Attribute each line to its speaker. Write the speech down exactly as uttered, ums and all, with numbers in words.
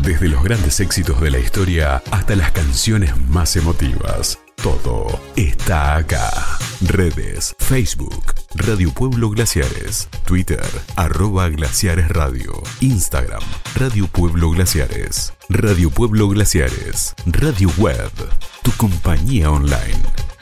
Speaker 1: Desde los grandes éxitos de la historia hasta las canciones más emotivas. Todo está acá. Redes, Facebook, Radio Pueblo Glaciares, Twitter, arroba Glaciares Radio, Instagram, Radio Pueblo Glaciares, Radio Pueblo Glaciares, Radio Web, tu compañía online.